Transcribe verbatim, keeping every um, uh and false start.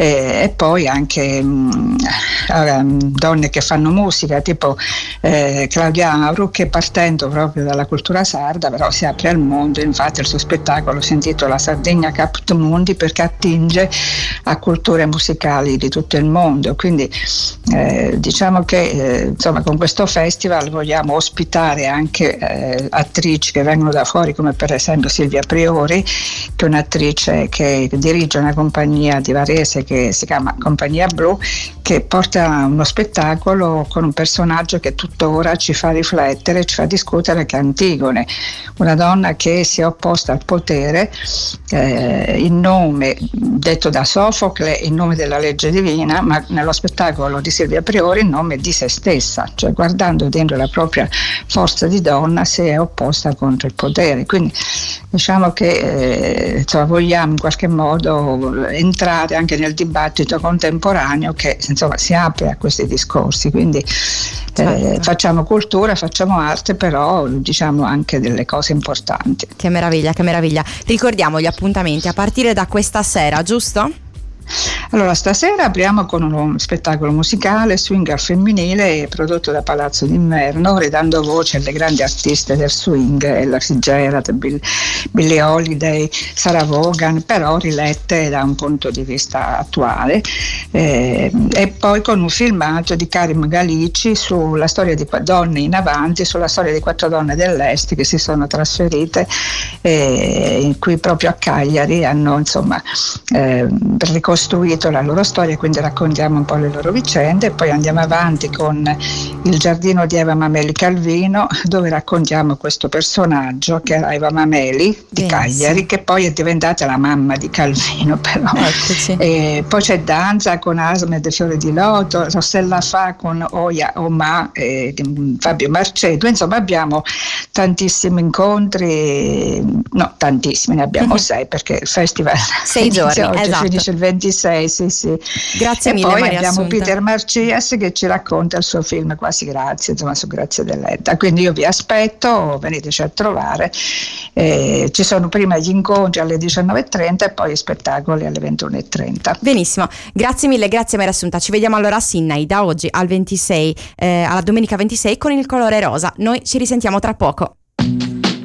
eh, e poi anche mh, donne che fanno musica tipo eh, Claudia Auru, che partendo proprio dalla cultura sarda però si apre al mondo. Infatti il suo spettacolo si intitola Sardegna Caput Mundi, perché attinge a culture musicali di tutto il mondo. Quindi eh, diciamo che eh, insomma con questo festival vogliamo ospitare anche eh, attrici che vengono da fuori, come per esempio Silvia Priori, che è un'attrice che dirige una compagnia di Varese che si chiama Compagnia Blu, che porta uno spettacolo con un personaggio che tuttora ci fa riflettere, ci fa discutere, che è Antigone, una donna che si è opposta al potere eh, in nome, detto da Sofocle, in nome della legge divina, ma nello spettacolo di Silvia Priori in nome di se stessa, cioè guardando dentro la propria forza di donna si è opposta contro il potere. Quindi diciamo che eh, insomma, vogliamo in qualche modo entrare anche nel dibattito contemporaneo che insomma si apre a questi discorsi, quindi eh, certo. Facciamo cultura, facciamo arte, però diciamo anche delle cose importanti. Che meraviglia, che meraviglia. Ricordiamo gli appuntamenti a partire da questa sera, giusto? Allora, stasera apriamo con uno spettacolo musicale swinger femminile prodotto da Palazzo d'Inverno, ridando voce alle grandi artiste del swing, Ella Fitzgerald, Bill, Billie Holiday, Sarah Vaughan, però rilette da un punto di vista attuale, eh, e poi con un filmato di Karim Galici sulla storia di donne in avanti, sulla storia di quattro donne dell'Est che si sono trasferite, eh, in cui proprio a Cagliari hanno insomma eh, ricostruito la loro storia, quindi raccontiamo un po' le loro vicende. E poi andiamo avanti con il giardino di Eva Mameli Calvino, dove raccontiamo questo personaggio che era Eva Mameli di yes. Cagliari, che poi è diventata la mamma di Calvino però. E poi c'è danza con Asmed Fiore di Loto, Rossella Fa con Oya Oma e Fabio Marcetto. Insomma abbiamo tantissimi incontri, no tantissimi, ne abbiamo sei, perché il festival sei giorni, oggi esatto. finisce il ventisei, sì, sì. Grazie e mille, poi Maria abbiamo Assunta. Peter Marcias che ci racconta il suo film Quasi Grazie, insomma su Grazia Deledda. Quindi io vi aspetto, veniteci a trovare. Eh, ci sono prima gli incontri alle diciannove e trenta e poi gli spettacoli alle ventuno e trenta. Benissimo, grazie mille, grazie Maria Assunta. Ci vediamo allora a Sydney da oggi al ventisei, eh, alla domenica ventisei con il colore rosa. Noi ci risentiamo tra poco.